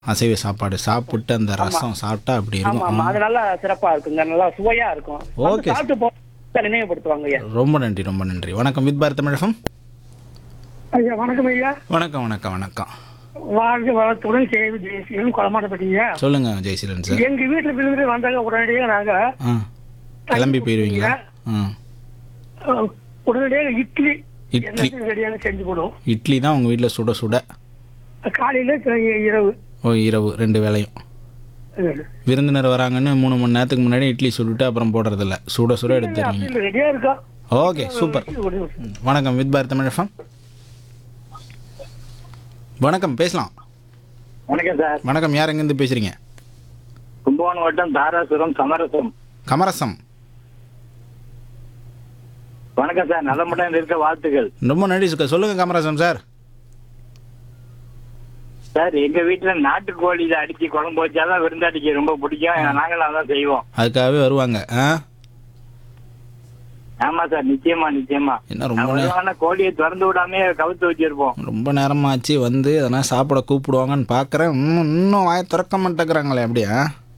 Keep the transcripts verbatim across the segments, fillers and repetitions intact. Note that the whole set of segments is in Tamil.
அசைவ சாப்பாடு சாப்பிட்டு அந்த ஆமா. ரசம் சாப்பிட்டா அப்படி ஆமா இருக்கும். ஆமா ம். அது நல்லா சிறப்பா இருக்குங்க, நல்லா சுவையா இருக்கும். வந்து ஓகே. சாப்பிட்டு போ நினைவுபடுத்துவாங்க ஐயா. ரொம்ப நன்றி ரொம்ப நன்றி. வணக்கம் வித் பாரத் தமிழகம். ஐயா வணக்கம் ஐயா. வணக்கம் வணக்கம் வணக்கம். வாழ்க வளத்துடன் சேவை தேசியம் கொலமாட்டப்பட்டீங்க. சொல்லுங்க ஜெயசீலன் சார். எங்க வீட்டுல விருது வந்தாங்க உடனடியாக நாங்க ஆ கிளம்பி போயிடுவீங்களா? ஆ அஹ், உடனடியாக இட்லி இட்லி. ரெடியாக செஞ்சு போடுவோம். இட்லி தான் உங்கள் வீட்டில் சுட சுட. காலையில க- இரவு ஓ இரவு ரெண்டு வேளையும். விருந்தினர் வராங்கன்னு மூணு மணி நேரத்துக்கு முன்னாடி இட்லி சுட்டுட்டு அப்புறம் போடுறதில்ல, சுட சுட எடுத்து தருவீங்க. ரெடியா இருக்கா. Okay super. வணக்கம் வித் பாரத் தமிழகம். வணக்கம் பேசலாம். வணக்கம் சார். வணக்கம் யார் எங்கேருந்து பேசுகிறீங்க? கும்பகோணம் வட்டம் தாராசுரம் சமரசம். கமரசம். வணக்கம் சார், நல்ல முறையில் இருக்க வாழ்த்துக்கள். ரொம்ப நன்றி சார். சொல்லுங்கள் கமரசம் சார். சார் எங்க வீட்டுல நாட்டுக்கோழியில அடிச்சு குழம்பு வச்சாதான் விருந்தாடிக்கு ரொம்ப பிடிக்கும். நாங்களும் அதான் செய்வோம். அதுக்காகவே வருவாங்க. ஆ ஆமா சார், நிச்சயமா நிச்சயமா. என்ன ரொம்ப நே- நாங்க கோழியை திறந்து விடாம கவுத்து வச்சிருப்போம். ரொம்ப நேரமாச்சு வந்து அதனால் சாப்பிட கூப்பிடுவாங்கன்னு பார்க்குறேன். இன்னும் இன்னும் வாயை திறக்க மாட்டேங்கிறாங்களே அப்படியா?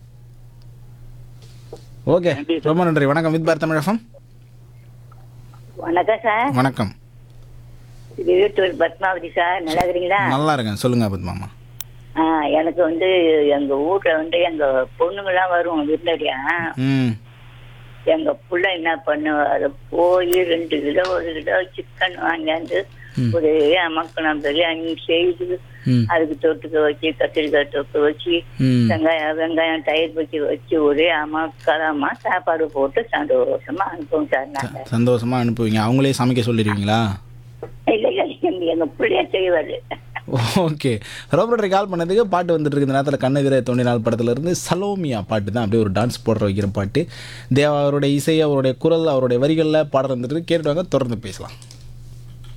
ஓகே நன்றி சார். ரொம்ப நன்றி. வணக்கம் வித் பாரத் தமிழகம். வணக்கம் சார். வணக்கம். இது வீட்டூர் பத்மாவதி சார், நல்லா இருக்கிறீங்களா? நல்லா இருக்கேன். சொல்லுங்க பத்மாமா. ஆ, எனக்கு வந்து எங்க வீட்டுல வந்து எங்க பொண்ணுங்கெல்லாம் வரும் விருந்தாடியா. ம் எங்க புள்ள என்ன பண்ணுவாரு, போய் ரெண்டு கிலோ ஒரு கிலோ சிக்கன் வாங்கியாந்து ஒரே அமக்கணும் பிரியாணி செய்து ம் அதுக்கு தொட்டுக்க வச்சு கத்திரிக்காய் தொட்டு வச்சு ம் வெங்காயம் வெங்காயம் தயிர் வச்சு வச்சு ஒரே அமக்கலமா சாப்பாடு போட்டு சந்தோஷமா அனுப்புவோம் சார் நாங்க. சந்தோஷமா அனுப்புவீங்க. அவங்களே சமைக்க சொல்லிடுவீங்களா? இல்ல இல்ல எங்க எங்க பிள்ளைய செய்வாரு. ஓகே. ரோபோட்டரை கால் பண்ணதுக்கு பாட்டு வந்துட்டு இருக்கு. இந்த நேரத்தில் கண்ணெதிரே தோண்டி நாள் படத்துல இருந்து சலோமியா பாட்டு தான் அப்படியே ஒரு டான்ஸ் போடுற வைக்கிற பாட்டு. தேவா அவருடைய இசை, அவருடைய குரல், அவருடைய வரிகளில் பாடுற வந்துட்டு கேட்டுவாங்க. தொடர்ந்து பேசலாம்.